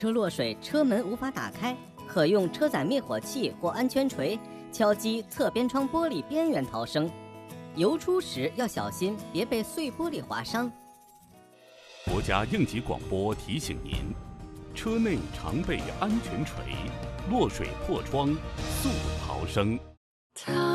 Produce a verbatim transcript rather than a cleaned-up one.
车落水，车门无法打开，可用车载灭火器或安全锤敲击侧边窗玻璃边缘逃生。游出时要小心，别被碎玻璃划伤。 国家应急广播提醒您：车内常备安全锤，落水破窗速逃生。